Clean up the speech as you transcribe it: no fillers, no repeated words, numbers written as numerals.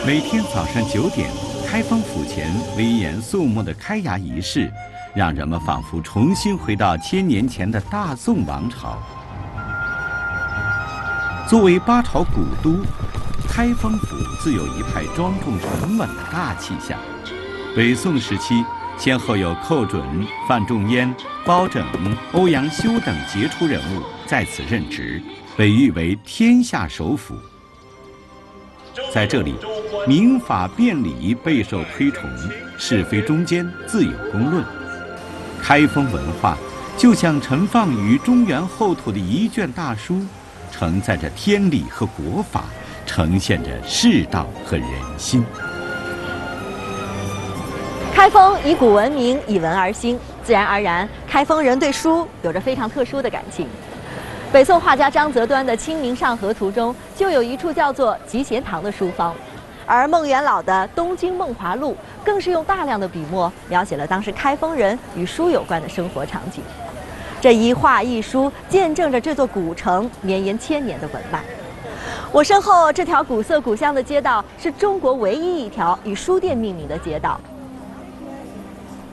每天早上9点，开封府前威严肃穆的开衙仪式，让人们仿佛重新回到1000年前的大宋王朝。作为8朝古都，开封府自有一派庄重沉稳的大气象。北宋时期，先后有寇准、范仲淹、包拯、欧阳修等杰出人物在此任职，被誉为天下首府。在这里，民法辩理备受推崇，是非中间自有公论。开封文化就像盛放于中原厚土的一卷大书，承载着天理和国法，呈现着世道和人心。 开封以古闻名，以文而兴，自然而然，开封人对书有着非常特殊的感情。北宋画家张择端的《清明上河图》中就有一处叫做集贤堂的书坊，而孟元老的《东京梦华录》更是用大量的笔墨描写了当时开封人与书有关的生活场景。这一画一书，见证着这座古城绵延1000年的文脉。我身后这条古色古香的街道，是中国唯一一条以书店命名的街道。